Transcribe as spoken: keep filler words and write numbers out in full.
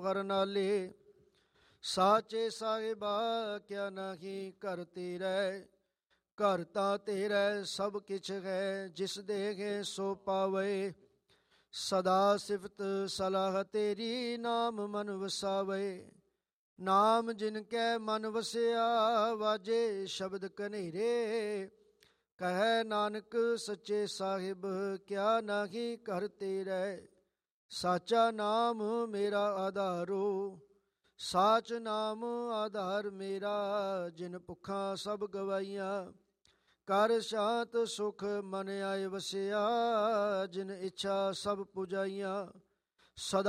ਨਾਲੇ। ਸਾਚੇ ਸਾਹਿਬਾ ਕਿਆ ਨਾਹੀ ਘਰ ਤੇਰੇ, ਘਰ ਤਾਂ ਤੇਰੇ ਸਭ ਕਿਛ ਹੈ, ਜਿਸ ਦੇਗੇ ਸੋ ਪਾਵੇ। ਸਦਾ ਸਿਫਤ ਸਲਾਹ ਤੇਰੀ, ਨਾਮ ਮਨ ਵਸਾਵੇ। ਨਾਮ ਜਿਨ ਕੈ ਮਨ ਵਸਿਆ, ਵਾਜੇ ਸ਼ਬਦ ਕਨੇਰੇ। ਕਹੈ ਨਾਨਕ ਸੱਚੇ ਸਾਹਿਬ, ਕਿਆ ਨਾਹੀ ਘਰ ਤੇਰੇ। ਸਾਚਾ ਨਾਮ ਮੇਰਾ ਆਧਾਰੋ, ਸਾਚ ਨਾਮ ਆਧਾਰ ਮੇਰਾ। ਜਿਨ ਭੁੱਖਾਂ ਸਭ ਗਵਾਈਆਂ, ਕਰ ਸ਼ਾਂਤ ਸੁਖ ਮਨ ਆਏ ਵਸਿਆ। ਜਿਨ ਇੱਛਾ ਸਭ ਪੁਜਾਈਆਂ, ਸਦਾ